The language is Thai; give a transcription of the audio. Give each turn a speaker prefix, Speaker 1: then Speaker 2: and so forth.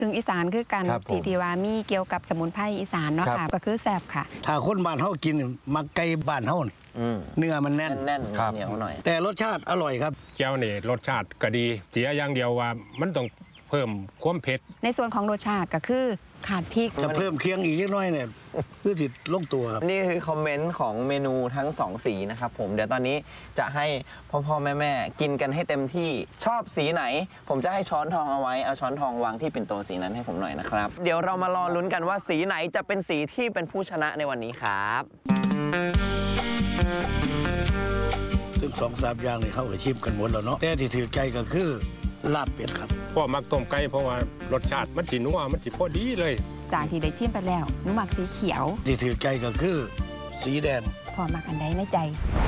Speaker 1: ถึงอีสานคือกันที่ว่ามีเกี่ยวกับสมุนไพรอีสานเนาะค่ะก็คือแซ่บค่ะ
Speaker 2: ถ้าคนบ้านเฮากินมักไก่บ้านเฮาเนื้อมันแน่น
Speaker 3: เหนียวหน่อย
Speaker 2: แต่รสชาติอร่อยครับ
Speaker 4: แก้วนี่รสชาติก็ดีเสียอย่างเดียวว่ามันต้องเพิ่มความเผ็ด
Speaker 1: ในส่วนของรสชาติก็คือขาดพริก
Speaker 2: จะเพิ่มเคียงอีกนิดหน่อยเนี่ยคือติดลงตัวครับ
Speaker 3: นี่คือคอมเมนต์ของเมนูทั้ง2สีนะครับผมเดี๋ยวตอนนี้จะให้พ่อแม่กินกันให้เต็มที่ชอบสีไหนผมจะให้ช้อนทองเอาไว้เอาช้อนทองวางที่เป็นตัวสีนั้นให้ผมหน่อยนะครับเดี๋ยวเรามารอลุ้นกันว่าสีไหนจะเป็นสีที่เป็นผู้ชนะในวันนี้ครับ
Speaker 2: ซึ่ง2-3อย่างนี่เขาก็ชิมกันหมดแล้วเนาะแต่ที่ถือใจก็คือลาบเป็ดครับ
Speaker 4: พ่อมักต้มไก่เพราะว่ารสชาติมันสินัวมันสิพอดีเลย
Speaker 1: จากที่ได้ชิมไปแล้วหนูมักสีเขียว
Speaker 2: ที่ถือใจก็คือสีแดง
Speaker 1: พอมักอันใดในใจ